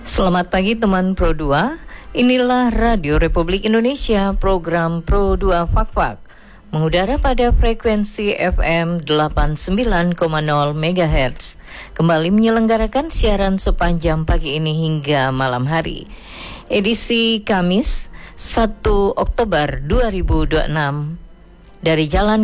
Selamat pagi teman Pro 2. Inilah Radio Republik Indonesia, program Pro 2 Fak-Fak. Mengudara pada frekuensi FM 89,0 MHz. Kembali menyelenggarakan siaran sepanjang pagi ini hingga malam hari. Edisi Kamis 1 Oktober 2026 dari Jalan